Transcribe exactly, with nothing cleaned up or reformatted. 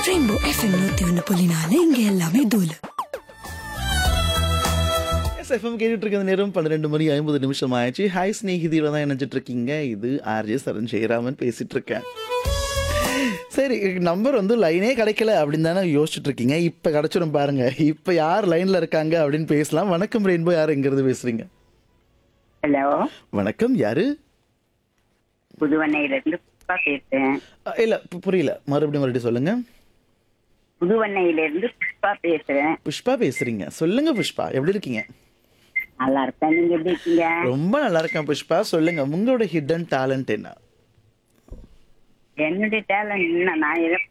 Rainbow FM நூத்தி ஒன்று புள்ளி நாலு இங்க எல்லாமே தூளு. எஃப்எம் கேட்டுட்டு இருக்கிற நேரம் பன்னிரெண்டு மணி ஐம்பது நிமிஷம் ஆயிடுச்சு. ஹாய் ஸ்நேகிதியில தான் நினைச்சிட்டு இருக்கீங்க. இது ஆர்ஜே சரண் ஜெயராமன் பேசிட்டு இருக்கேன். சரி, நம்பர் வந்து லைனே கிடைக்கல அப்படின்னு தானே யோசிச்சுட்டு இருக்கீங்க. இப்போ கிடைச்சிடும் பாருங்க. இப்போ யார் லைன்ல இருக்காங்க அப்படின்னு பேசலாம். வணக்கம் ரெயின்போ, யார் எங்கிருந்து பேசுறீங்க? ஹலோ, வணக்கம், யாரு? புதுவண்ணையில இருந்து புஷ்பா பேசுறேன். அஹ், இல்ல பு- புரியல, மறுபடியும் மறுபடியும் சொல்லுங்க. புதுவண்ணையில இருந்து புஷ்பா பேசுறேன். புஷ்பா பேசுறீங்க, சொல்லுங்க புஷ்பா, எப்படி இருக்கீங்க? நல்லா இருக்கேன், நீங்க எப்படி இருக்கீங்க? ரொம்ப நல்லா இருக்கேன் புஷ்பா. சொல்லுங்க, உங்களோட ஹிடன் டேலண்ட் என்ன? என்னுடைய டேலண்ட் என்ன, நான் எதை